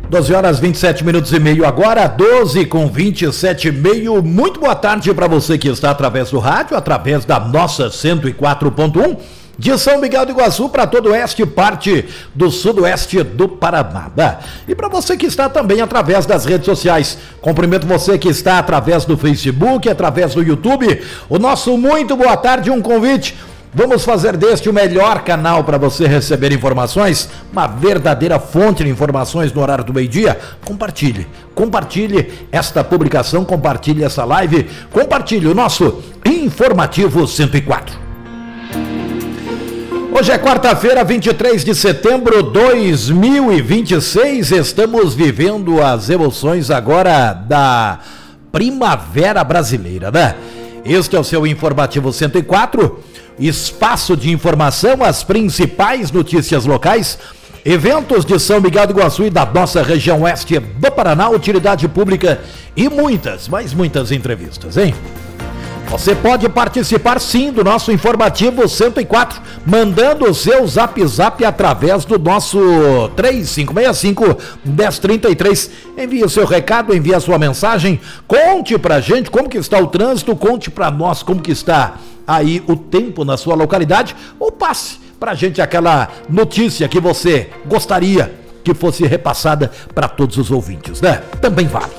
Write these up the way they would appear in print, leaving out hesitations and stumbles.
12 horas 27 minutos e meio agora, 12 com 27 e meio. Muito boa tarde para você que está através do rádio, através da nossa 104.1 de São Miguel do Iguaçu para todo o oeste e parte do sudoeste do Paraná. E para você que está também através das redes sociais, cumprimento você que está através do Facebook, através do YouTube. O nosso muito boa tarde, um convite. Vamos fazer deste o melhor canal para você receber informações, uma verdadeira fonte de informações no horário do meio-dia. Compartilhe esta publicação, compartilhe essa live, compartilhe o nosso Informativo 104. Hoje é quarta-feira, 23 de setembro de 2026, estamos vivendo as emoções agora da primavera brasileira, né? Este é o seu Informativo 104, espaço de informação, as principais notícias locais, eventos de São Miguel do Iguaçu e da nossa região oeste do Paraná, utilidade pública e muitas entrevistas, hein? Você pode participar sim do nosso Informativo 104, mandando o seu zap através do nosso 3565-1033. Envie o seu recado, envie a sua mensagem, conte pra gente como que está o trânsito, conte pra nós como que está aí o tempo na sua localidade, ou passe pra gente aquela notícia que você gostaria que fosse repassada para todos os ouvintes, né? Também vale.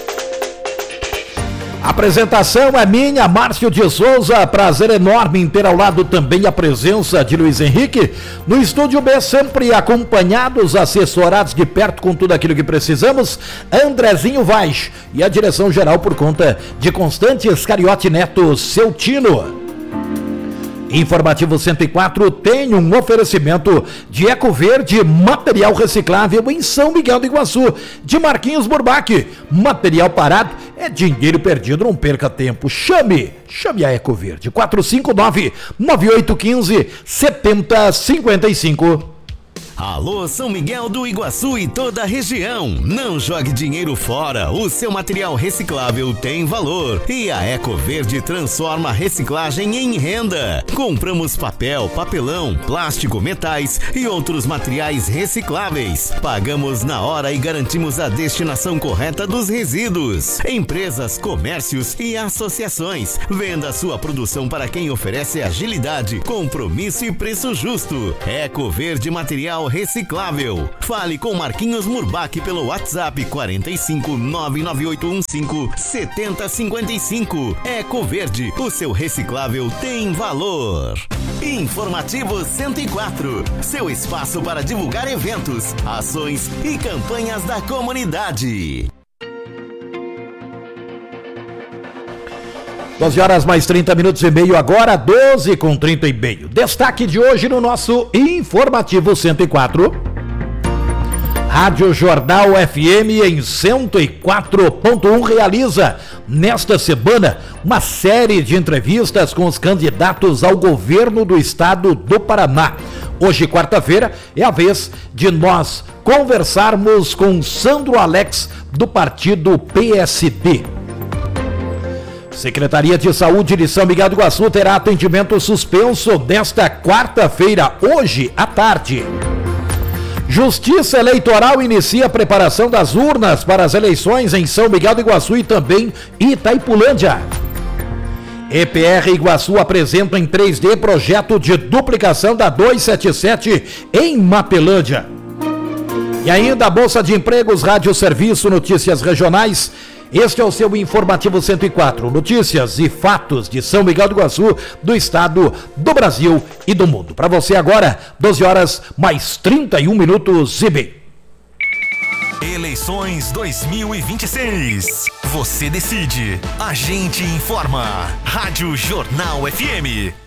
A apresentação é minha, Márcio de Souza, prazer enorme em ter ao lado também a presença de Luiz Henrique, no Estúdio B, sempre acompanhados, assessorados de perto com tudo aquilo que precisamos, Andrezinho Vaz, e a direção geral por conta de Constante Scariotti Neto, seu Tino. Informativo 104 tem um oferecimento de Eco Verde, material reciclável em São Miguel do Iguaçu, de Marquinhos Burbach. Material parado é dinheiro perdido, não perca tempo. Chame a Eco Verde, 459-9815-7055. Alô, São Miguel do Iguaçu e toda a região. Não jogue dinheiro fora. O seu material reciclável tem valor. E a Eco Verde transforma a reciclagem em renda. Compramos papel, papelão, plástico, metais e outros materiais recicláveis. Pagamos na hora e garantimos a destinação correta dos resíduos. Empresas, comércios e associações. Venda sua produção para quem oferece agilidade, compromisso e preço justo. Eco Verde Material Reciclável. Fale com Marquinhos Murbach pelo WhatsApp 45-99815-7055. Eco Verde, o seu reciclável tem valor. Informativo 104, seu espaço para divulgar eventos, ações e campanhas da comunidade. 12 horas mais 30 minutos e meio agora, 12 com 30 e meio. Destaque de hoje no nosso Informativo 104. Rádio Jornal FM em 104.1 realiza nesta semana uma série de entrevistas com os candidatos ao governo do estado do Paraná. Hoje, quarta-feira, é a vez de nós conversarmos com Sandro Alex, do partido PSD. Secretaria de Saúde de São Miguel do Iguaçu terá atendimento suspenso nesta quarta-feira, hoje à tarde. Justiça Eleitoral inicia a preparação das urnas para as eleições em São Miguel do Iguaçu e também Itaipulândia. EPR Iguaçu apresenta em 3D projeto de duplicação da 277 em Mapelândia. E ainda a Bolsa de Empregos, Rádio Serviço, notícias regionais. Este é o seu Informativo 104, notícias e fatos de São Miguel do Iguaçu, do estado, do Brasil e do mundo. Para você agora, 12 horas mais 31 minutos e meio. Eleições 2026. Você decide. A gente informa. Rádio Jornal FM.